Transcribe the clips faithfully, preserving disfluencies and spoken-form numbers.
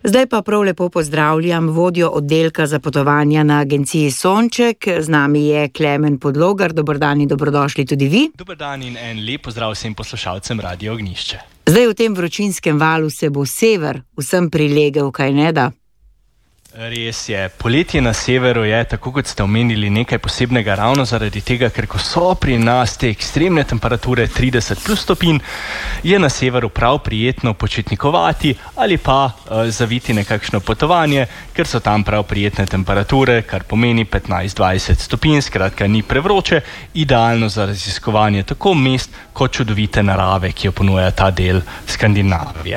Zdaj pa prav lepo pozdravljam vodjo oddelka za potovanja na agenciji Sonček. Z nami je Klemen Podlogar. Dober dan in dobrodošli tudi vi. Dober dan in en lep pozdrav vsem poslušalcem Radio Ognjišče. Zdaj v tem vročinskem valu se bo sever vsem prilegel, kaj ne da? Res je, poletje na severu je, tako kot ste omenili, nekaj posebnega ravno zaradi tega, ker ko so pri nas te ekstremne temperature trideset plus stopinj, je na severu prav prijetno počitnikovati ali pa uh, zaviti nekakšno potovanje, ker so tam prav prijetne temperature, kar pomeni petnajst dvajset stopinj, skratka ni prevroče, idealno za raziskovanje tako mest kot čudovite narave, ki jo ponuja ta del Skandinavije.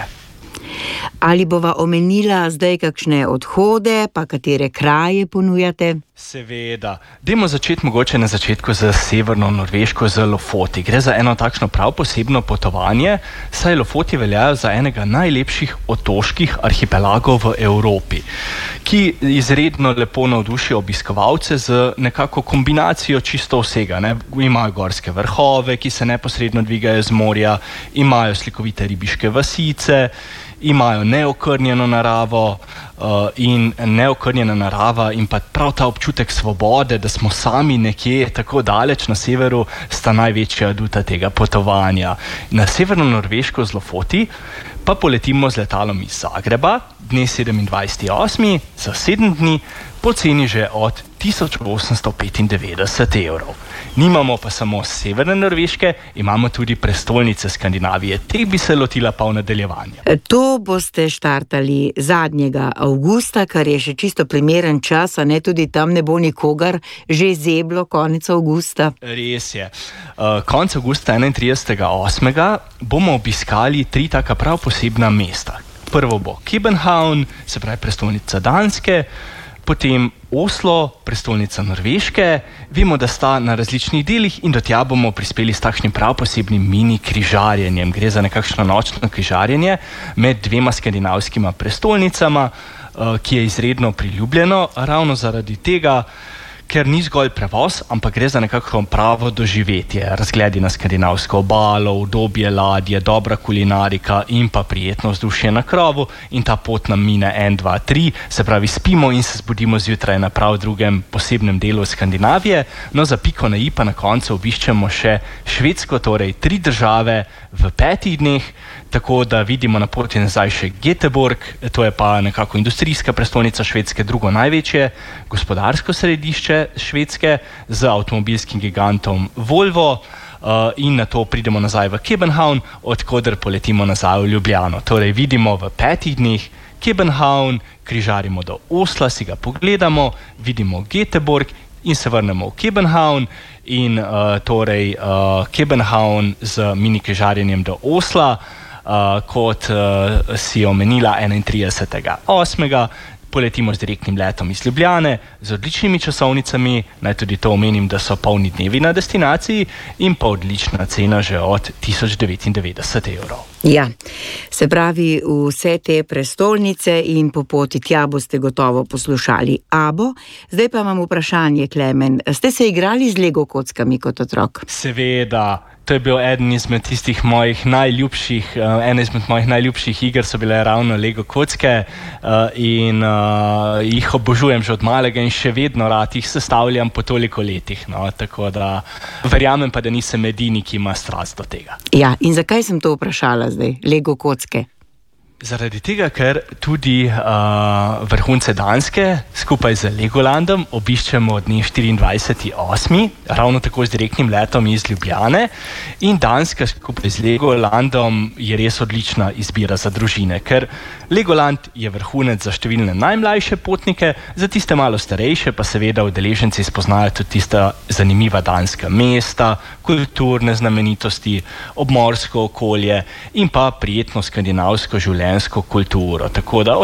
Ali bova omenila zdaj kakšne odhode, pa katere kraje ponujate? Seveda. Dajmo začeti mogoče na začetku z severno Norveško, z Lofoti. Gre za eno takšno prav posebno potovanje, saj Lofoti veljajo za enega najlepših otoških arhipelagov v Evropi, ki izredno lepo navdušijo obiskovalce z nekako kombinacijo čisto vsega. Ne? Imajo gorske vrhove, ki se neposredno dvigajo z morja, imajo slikovite ribiške vasice, imajo neokrnjeno naravo uh, in neokrnjena narava in pa prav ta občutek svobode, da smo sami nekje tako daleč na severu, sta največja aduta tega potovanja. Na severno Norveško z Lofoti pa poletimo z letalom iz Zagreba dne sedemindvajseti osmi za sedem dni po ceni že od tisoč osemsto petindevetdeset evrov. Nimamo pa samo severne Norveške, imamo tudi prestolnice Skandinavije. Te bi se lotila pa v nadaljevanju. To boste štartali zadnjega avgusta, kar je še čisto primeren čas, a ne tudi tam ne bo nikogar že zeblo konec avgusta. Res je. Uh, konec avgusta enaintridesetega osmega bomo obiskali tri taka prav posebna mesta. Prvo bo København, se pravi prestolnica Danske, potem Oslo, prestolnica Norveške. Vemo, da sta na različnih delih in do tja bomo prispeli s takšnim prav posebnim mini križarjenjem. Gre za nekakšno nočno križarjenje med dvema skandinavskima prestolnicama, ki je izredno priljubljeno ravno zaradi tega, ker ni zgolj prevoz, ampak gre za nekako pravo doživetje. Razgledi na skandinavsko obalo, udobje ladje, dobra kulinarika in pa prijetno vzdušje na krovu in ta pot nam mine en, dva, tri, se pravi spimo in se zbudimo zjutraj na prav drugem posebnem delu Skandinavije. No, za piko na i pa na koncu obiščemo še Švedsko, torej tri države v petih dneh, tako da vidimo na poti nazaj še Göteborg, to je pa nekako industrijska prestolnica Švedske, drugo največje gospodarsko središče Švedske z avtomobilskim gigantom Volvo, uh, in na to pridemo nazaj v København, odkoder poletimo nazaj v Ljubljano. Torej vidimo v petih dneh København, križarimo do Osla, si ga pogledamo, vidimo Göteborg in se vrnemo v København in uh, torej uh, København z mini križarjenjem do Osla, uh, kot uh, si omenila enaintridesetega osmega poletimo z direktnim letom iz Ljubljane, z odličnimi časovnicami, naj tudi to omenim, da so polni dnevi na destinaciji in pa odlična cena že od tisoč devetindevetdeset evrov. Ja, se pravi, vse te prestolnice in po poti tja boste gotovo poslušali Abo. Zdaj pa imam vprašanje, Klemen. Ste se igrali z Lego kockami kot otrok? Seveda. To je bil eden izmed tistih mojih najljubših, uh, ena izmed mojih najljubših iger so bile ravno Lego kocke uh, in uh, jih obožujem že od malega in še vedno rad jih sestavljam po toliko letih. No? Tako da verjamem pa, da nisem edini, ki ima strast do tega. Ja, in zakaj sem to vprašala zdaj, Lego kocke? Zaradi tega, ker tudi uh, vrhunce Danske skupaj z Legolandom obiščemo dne štiriindvajseti osmi, ravno tako z direktnim letom iz Ljubljane, in Danska skupaj z Legolandom je res odlična izbira za družine, ker Legoland je vrhunec za številne najmlajše potnike, za tiste malo starejše pa seveda udeleženci spoznajo tudi tista zanimiva danska mesta, kulturne znamenitosti, obmorsko okolje in pa prijetno skandinavsko življenje kulturo, tako da